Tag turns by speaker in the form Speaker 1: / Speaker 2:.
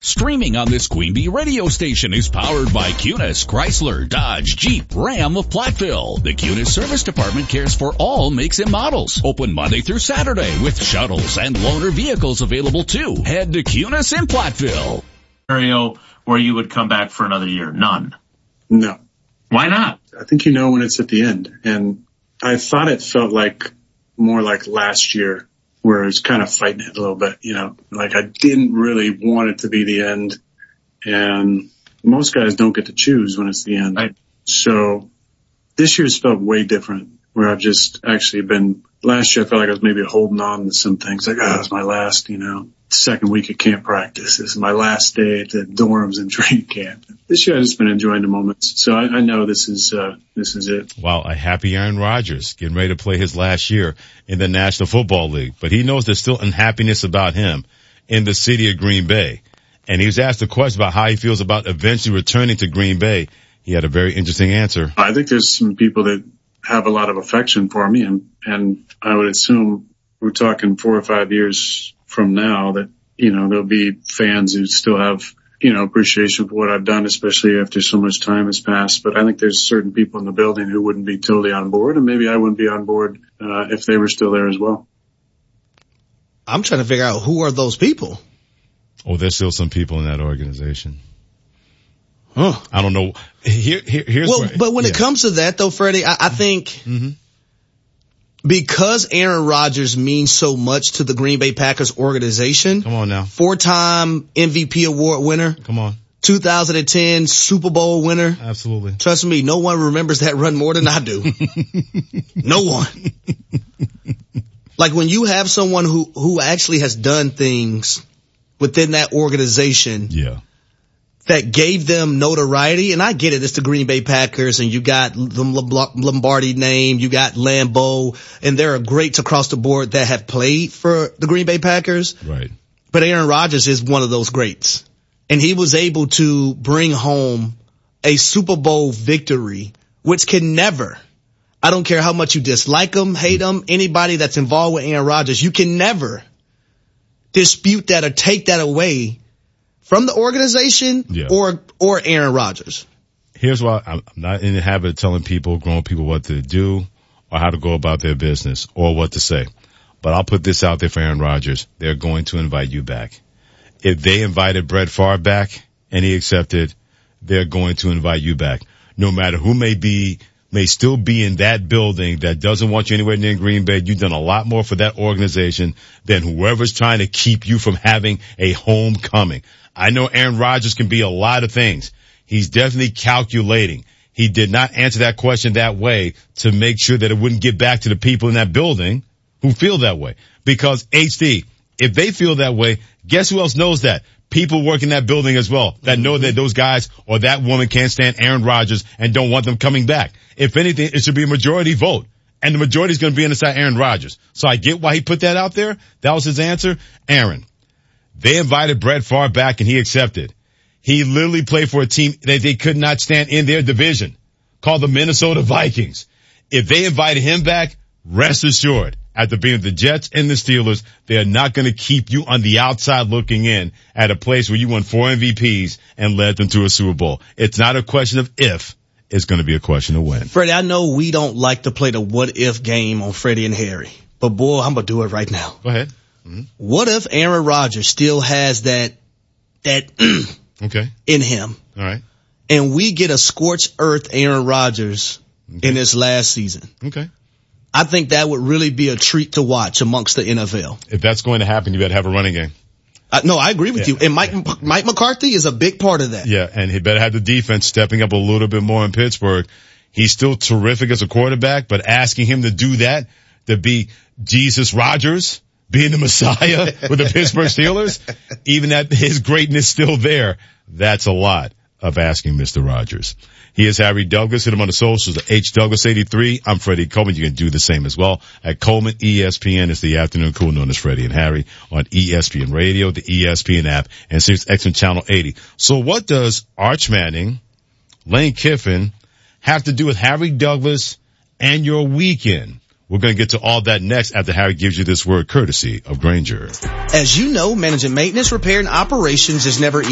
Speaker 1: Streaming on this Queen Bee radio station is powered by Cunis, Chrysler, Dodge, Jeep, Ram of Platteville. The Cunis Service Department cares for all makes and models. Open Monday through Saturday with shuttles and loaner vehicles available too. Head to Cunis in Platteville.
Speaker 2: Scenario where you would come back for another year? None.
Speaker 3: No.
Speaker 2: Why not?
Speaker 3: I think you know when it's at the end. And I thought it felt like more like last year, where I was kind of fighting it a little bit, like I didn't really want it to be the end. And most guys don't get to choose when it's the end.
Speaker 2: Right.
Speaker 3: So this year's felt way different, where I've just actually been, last year I felt like I was maybe holding on to some things, like, it's my last, second week at camp practice. This is my last day at the dorms and training camp. This year I've just been enjoying the moments. So I know this is it.
Speaker 4: Wow, a happy Aaron Rodgers getting ready to play his last year in the National Football League. But he knows there's still unhappiness about him in the city of Green Bay. And he was asked a question about how he feels about eventually returning to Green Bay. He had a very interesting answer.
Speaker 3: I think there's some people that have a lot of affection for me, and I would assume we're talking 4 or 5 years from now that, there'll be fans who still have, appreciation for what I've done, especially after so much time has passed. But I think there's certain people in the building who wouldn't be totally on board, and maybe I wouldn't be on board if they were still there as well.
Speaker 5: I'm trying to figure out who are those people.
Speaker 4: Oh, there's still some people in that organization.
Speaker 5: Huh.
Speaker 4: I don't know. Here's
Speaker 5: but when it comes to that though, Freddie, I think because Aaron Rodgers means so much to the Green Bay Packers organization.
Speaker 4: Come on now.
Speaker 5: 4-time MVP award winner.
Speaker 4: Come on.
Speaker 5: 2010 Super Bowl winner.
Speaker 4: Absolutely.
Speaker 5: Trust me, no one remembers that run more than I do. No one. Like when you have someone who actually has done things within that organization.
Speaker 4: Yeah.
Speaker 5: That gave them notoriety, and I get it, it's the Green Bay Packers, and you got the Lombardi name, you got Lambeau, and there are greats across the board that have played for the Green Bay Packers.
Speaker 4: Right.
Speaker 5: But Aaron Rodgers is one of those greats. And he was able to bring home a Super Bowl victory, which can never, I don't care how much you dislike him, hate him, anybody that's involved with Aaron Rodgers, you can never dispute that or take that away from the organization or Aaron Rodgers.
Speaker 4: Here's why I'm not in the habit of telling people, grown people, what to do or how to go about their business or what to say. But I'll put this out there for Aaron Rodgers. They're going to invite you back. If they invited Brett Favre back and he accepted, they're going to invite you back. No matter who may still be in that building that doesn't want you anywhere near Green Bay. You've done a lot more for that organization than whoever's trying to keep you from having a homecoming. I know Aaron Rodgers can be a lot of things. He's definitely calculating. He did not answer that question that way to make sure that it wouldn't get back to the people in that building who feel that way. Because HD, if they feel that way, guess who else knows that? People work in that building as well that know that those guys or that woman can't stand Aaron Rodgers and don't want them coming back. If anything, it should be a majority vote. And the majority is going to be on the side of Aaron Rodgers. So I get why he put that out there. That was his answer. Aaron, they invited Brett Favre back and he accepted. He literally played for a team that they could not stand in their division called the Minnesota Vikings. If they invited him back, rest assured, after being with the Jets and the Steelers, they're not going to keep you on the outside looking in at a place where you won 4 MVPs and led them to a Super Bowl. It's not a question of if, it's going to be a question of when.
Speaker 5: Freddie, I know we don't like to play the what if game on Freddie and Harry, but boy, I'm going to do it right now.
Speaker 4: Go ahead.
Speaker 5: Mm-hmm. What if Aaron Rodgers still has that
Speaker 4: okay.
Speaker 5: in him?
Speaker 4: All right.
Speaker 5: And we get a scorched earth Aaron Rodgers in this last season.
Speaker 4: Okay.
Speaker 5: I think that would really be a treat to watch amongst the NFL.
Speaker 4: If that's going to happen, you better have a running game.
Speaker 5: No, I agree with you. And Mike McCarthy is a big part of that.
Speaker 4: Yeah, and he better have the defense stepping up a little bit more in Pittsburgh. He's still terrific as a quarterback, but asking him to do that, to be Jesus Rodgers, being the Messiah with the Pittsburgh Steelers, even that his greatness still there, that's a lot of asking Mr. Rodgers. He is Harry Douglas. Hit him on the socials at HDouglas83. I'm Freddie Coleman. You can do the same as well at Coleman ESPN. It's the afternoon cool known as Freddie and Harry on ESPN Radio, the ESPN app, and SiriusXM Channel 80. So what does Arch Manning, Lane Kiffin have to do with Harry Douglas and your weekend? We're going to get to all that next after Harry gives you this word courtesy of Grainger.
Speaker 5: As you know, managing maintenance, repair, and operations is never easy.